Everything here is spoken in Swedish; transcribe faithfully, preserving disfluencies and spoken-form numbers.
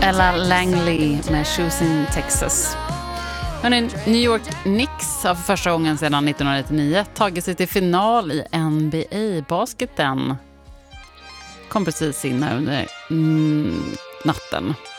Ella Langley med Choosing Texas. Hörrni, New York Knicks har för första gången sedan nittonhundranittionio tagit sig till final i N B A-basketen. Kom precis in här under mm, natten.